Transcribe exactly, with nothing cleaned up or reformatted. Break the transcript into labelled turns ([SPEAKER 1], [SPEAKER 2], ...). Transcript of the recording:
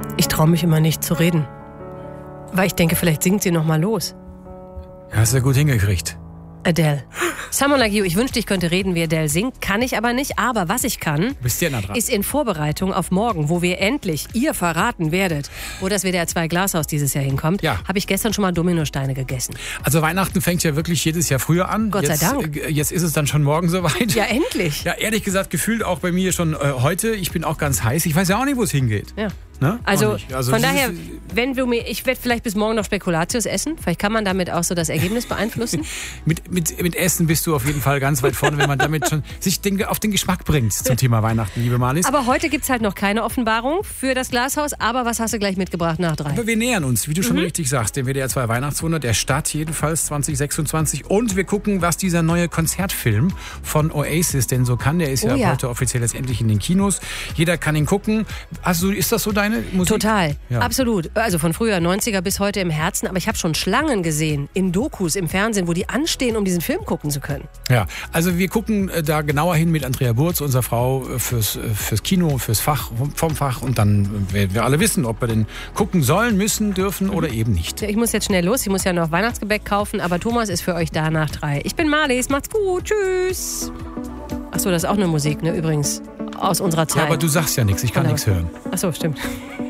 [SPEAKER 1] Ich traue mich immer nicht zu reden. Weil ich denke, vielleicht singt sie noch mal los.
[SPEAKER 2] Hast du gut hingekriegt.
[SPEAKER 1] Adele. Someone Like You. Ich wünschte, ich könnte reden, wie Adele singt. Kann ich aber nicht. Aber was ich kann,
[SPEAKER 2] Bist ja nah dran.
[SPEAKER 1] ist in Vorbereitung auf morgen, wo wir endlich ihr verraten werdet, wo das W D R zwei Glashaus dieses Jahr hinkommt,
[SPEAKER 2] Ja.
[SPEAKER 1] habe ich gestern schon mal Dominosteine gegessen.
[SPEAKER 2] Also Weihnachten fängt ja wirklich jedes Jahr früher an.
[SPEAKER 1] Gott sei
[SPEAKER 2] jetzt,
[SPEAKER 1] Dank.
[SPEAKER 2] äh, Jetzt ist es dann schon morgen soweit.
[SPEAKER 1] Ja, endlich.
[SPEAKER 2] Ja, ehrlich gesagt, gefühlt auch bei mir schon äh, heute. Ich bin auch ganz heiß. Ich weiß ja auch nicht, wo es hingeht.
[SPEAKER 1] Ja.
[SPEAKER 2] Ne?
[SPEAKER 1] Also,
[SPEAKER 2] Auch nicht. Also
[SPEAKER 1] von
[SPEAKER 2] das
[SPEAKER 1] daher,
[SPEAKER 2] ist,
[SPEAKER 1] wenn du mir, ich werde vielleicht bis morgen noch Spekulatius essen. Vielleicht kann man damit auch so das Ergebnis beeinflussen.
[SPEAKER 2] mit, mit, mit Essen bist du auf jeden Fall ganz weit vorne, wenn man damit schon sich den, auf den Geschmack bringt zum Thema Weihnachten, liebe Marlies.
[SPEAKER 1] Aber heute gibt es halt noch keine Offenbarung für das Glashaus. Aber was hast du gleich mitgebracht nach drei?
[SPEAKER 2] Aber wir nähern uns, wie du schon
[SPEAKER 1] Mhm.
[SPEAKER 2] richtig sagst, dem W D R zwei Weihnachtswunder der Stadt, jedenfalls zwanzig sechsundzwanzig. Und wir gucken, was dieser neue Konzertfilm von Oasis denn so kann. Der ist ja,
[SPEAKER 1] Oh ja.
[SPEAKER 2] heute offiziell jetzt endlich in den Kinos. Jeder kann ihn gucken. Also, ist das so deine Musik?
[SPEAKER 1] Total,
[SPEAKER 2] Ja.
[SPEAKER 1] absolut. Also von früher neunziger bis heute im Herzen. Aber ich habe schon Schlangen gesehen in Dokus im Fernsehen, wo die anstehen, um diesen Film gucken zu können.
[SPEAKER 2] Ja, also wir gucken äh, da genauer hin mit Andrea Burz, unserer Frau, äh, fürs, äh, fürs Kino, fürs Fach, vom Fach. Und dann äh, werden wir alle wissen, ob wir den gucken sollen, müssen, dürfen oder eben nicht.
[SPEAKER 1] Ich muss jetzt schnell los. Ich muss ja noch Weihnachtsgebäck kaufen. Aber Thomas ist für euch da nach drei. Ich bin Marlies. Macht's gut. Tschüss. Achso, das ist auch eine Musik, ne? Übrigens. Aus unserer Zeit.
[SPEAKER 2] Ja, aber du sagst ja nichts, ich kann
[SPEAKER 1] Genau.
[SPEAKER 2] nichts hören.
[SPEAKER 1] Achso, stimmt.